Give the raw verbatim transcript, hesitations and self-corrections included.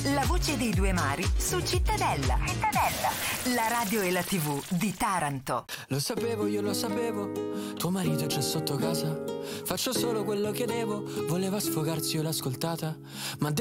La voce dei due mari su Cittadella. Cittadella. La radio e la tivù di Taranto. Lo sapevo, io lo sapevo, tuo marito c'è sotto casa. Faccio solo quello che devo, voleva sfogarsi, io l'ho ascoltata, ma